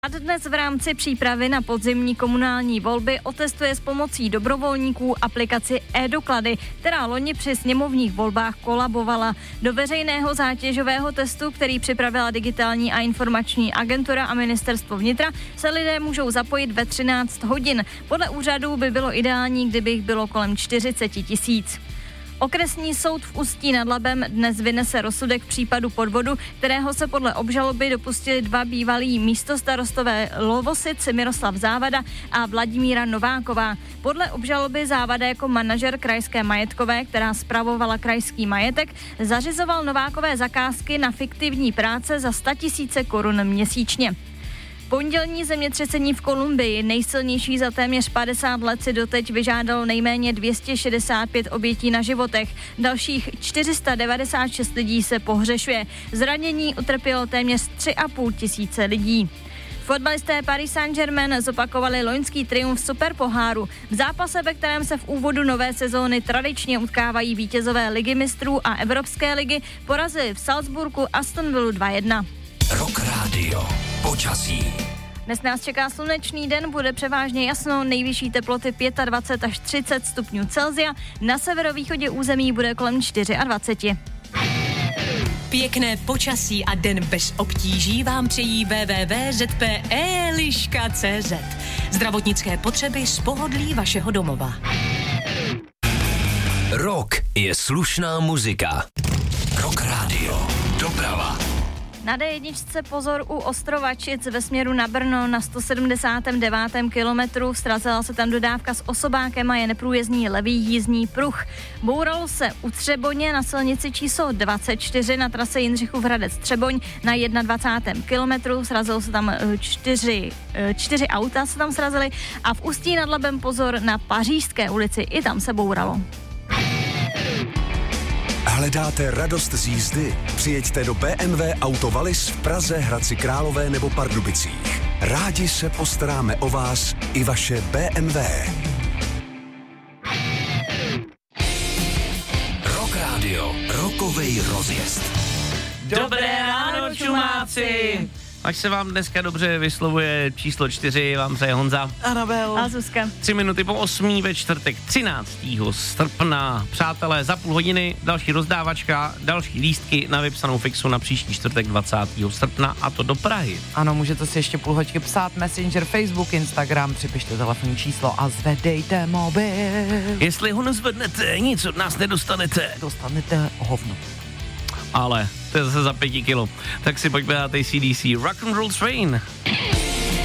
A dnes v rámci přípravy na podzimní komunální volby otestuje s pomocí dobrovolníků aplikaci e-doklady, která loni při sněmovních volbách kolabovala. Do veřejného zátěžového testu, který připravila Digitální a informační agentura a ministerstvo vnitra, se lidé můžou zapojit ve 13 hodin. Podle úřadů by bylo ideální, kdyby jich bylo kolem 40 000. Okresní soud v Ústí nad Labem dnes vynese rozsudek v případu podvodu, kterého se podle obžaloby dopustili dva bývalí místostarostové Lovosic Miroslav Závada a Vladimíra Nováková. Podle obžaloby Závada jako manažer krajské majetkové, která spravovala krajský majetek, zařizoval Novákové zakázky na fiktivní práce za 100 000 korun měsíčně. Pondělní zemětřesení v Kolumbii, nejsilnější za téměř 50 let, si doteď vyžádalo nejméně 265 obětí na životech. Dalších 496 lidí se pohřešuje. Zranění utrpělo téměř 3,5 tisíce lidí. Fotbalisté Paris Saint-Germain zopakovali loňský triumf Superpoháru. V zápase, ve kterém se v úvodu nové sezóny tradičně utkávají vítězové ligy mistrů a Evropské ligy, porazili v Salzburgu Aston Villu 2-1. Rock Radio. Počasí. Dnes nás čeká slunečný den, bude převážně jasno, nejvyšší teploty 25 až 30 stupňů Celsia, na severovýchodě území bude kolem 24. Pěkné počasí a den bez obtíží vám přejí www.zpe.liška.cz. Zdravotnické potřeby z pohodlí vašeho domova. Rock je slušná muzika. Rock Radio. Doprava. Na D1 pozor u Ostrovačic ve směru na Brno na 179. kilometru. Ztratila se tam dodávka s osobákem a je neprůjezdný levý jízdní pruh. Bouralo se u Třeboně na silnici číslo 24 na trase Jindřichův Hradec Třeboň na 21. kilometru. Srazilo se tam čtyři auta se tam srazily a v Ústí nad Labem pozor na Pařížské ulici, i tam se bouralo. Hledáte radost z jízdy? Přijeďte do BMW Auto Wallis v Praze, Hradci Králové nebo Pardubicích. Rádi se postaráme o vás i vaše BMW. Rock Radio. Rockovej rozjezd. Dobré ráno, čumáci! Až se vám dneska dobře vyslovuje číslo 4, vám přeje Honza. Anabel. A Zuzka. 3 minuty po 8 ve čtvrtek 13. srpna. Přátelé, za půl hodiny další rozdávačka, další lístky na vypsanou fixu na příští čtvrtek 20. srpna, a to do Prahy. Ano, můžete si ještě půl hoďky psát Messenger, Facebook, Instagram, připište telefonní číslo a zvedejte mobil. Jestli ho nezvednete, nic od nás nedostanete. Dostanete hovno. Ale to je zase za 5 kilo. Tak si pojďme na tej CDC Rock and Roll Train.